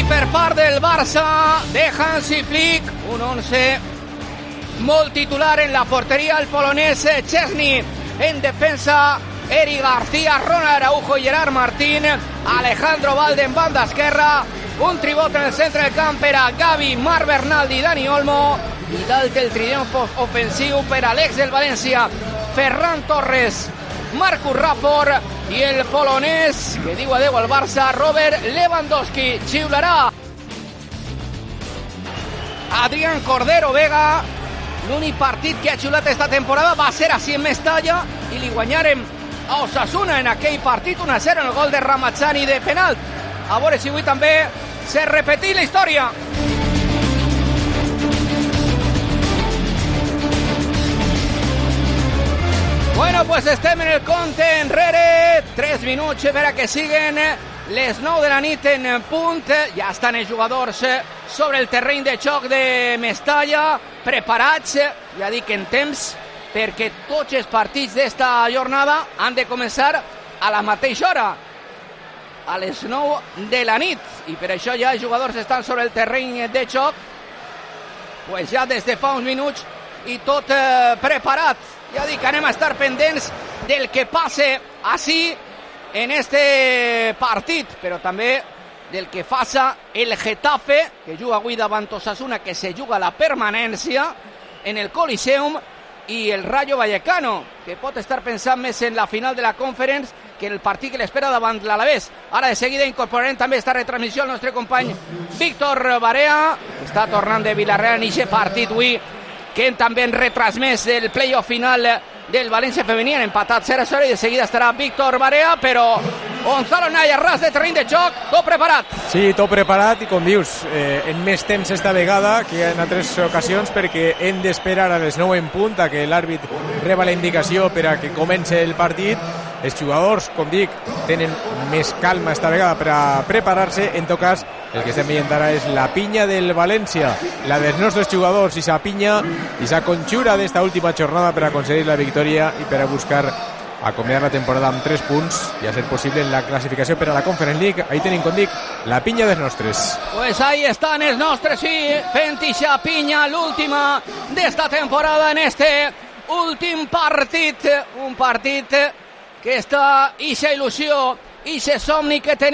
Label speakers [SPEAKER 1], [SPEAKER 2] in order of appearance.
[SPEAKER 1] per part del Barça de Hansi Flick, un 11 molt titular en la porteria, el polonès Szczesny, en defensa Eric García, Ronald Araujo, Gerard Martín, Alejandro Valde en banda esquerra, un tribot en el centre del camp per a Gavi, Marc Bernaldi i Dani Olmo, i dalt el triomf ofensiu per a l'ex del València, Ferran Torres, Marcus Rashford, i el polonès que diu adeu al Barça, Robert Lewandowski. Xiularà Adrián Cordero Vega. L'únic partit que ha xiulat esta temporada va ser així en Mestalla i li guanyarem a Osasuna en aquell partit 1-0 en el gol de Ramazzani de penal. A veure si avui també s'ha repetit la història. Bueno, pues estem en el compte enrere, 3 minuts per a que siguen les 9 de la nit en punt. Ja estan els jugadors sobre el terreny de xoc de Mestalla, preparats, ja dic en temps, perquè tots els partits d'esta jornada han de començar a la mateixa hora, a les 9 de la nit, i per això ja els jugadors estan sobre el terreny de xoc, pues ja des de fa uns minuts i tot preparat. Ja dic, anem a estar pendents del que passe així en este partit, però també del que faça el Getafe, que juga avui davant Osasuna, que se juga la permanència en el Coliseum, i el Rayo Vallecano, que pot estar pensant més en la final de la Conference que en el partit que l'espera davant l'Alavés. Ara de seguida incorporarem també esta retransmissió al nostre company Víctor Barea, que està tornant de Villarreal en aquest partit avui, que també han retransmès el playoff final del València femení, han empatat 0-0, i de seguida estarà Víctor Barea, però Gonzalo Naya, ras de terreny de xoc, tot preparat.
[SPEAKER 2] Sí, tot preparat, i com dius, en més temps esta vegada que en altres ocasions, perquè hem d'esperar a les 9 en punt a que l'àrbit reba la indicació per a que comenci el partit. Els jugadors, com dic, tenen més calma esta vegada per a preparar-se. En tot cas, el que estem veient ara és la pinya del València, la dels nostres jugadors, i sa pinya i sa conxura d'esta última jornada per aconseguir la victòria i per a buscar acomiadar la temporada amb 3 punts i a ser possible en la classificació per a la Conference League. Ahí tenim, com dic, la pinya dels nostres.
[SPEAKER 1] Pues ahí están els nostres, sí, fent ixa pinya, l'última d'esta temporada en este últim partit, un partit que està ixa il·lusió, ixe somni que tenim